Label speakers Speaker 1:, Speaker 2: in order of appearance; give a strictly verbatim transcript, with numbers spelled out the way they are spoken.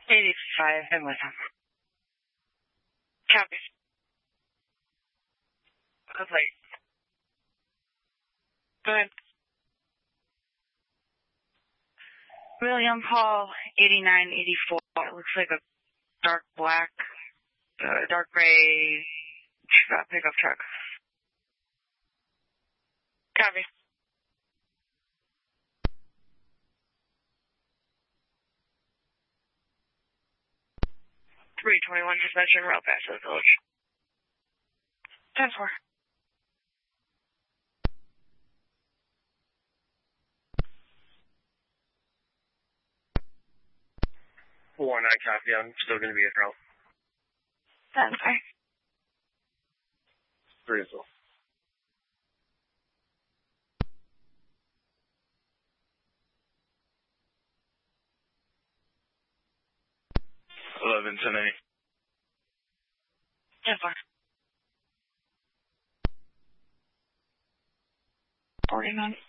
Speaker 1: eighty-five, I'm with him. Copy. Good late. Go ahead. William Hall, eighty-nine eighty-four. It looks like a dark black, uh, dark gray uh, pickup truck. Copy. three twenty-one suspension, rail pass to the village. ten four.
Speaker 2: Four nine copy. I'm still going to be at route.
Speaker 1: ten five.
Speaker 2: Three as well. Eleven ten eight.
Speaker 1: ten four. forty-nine.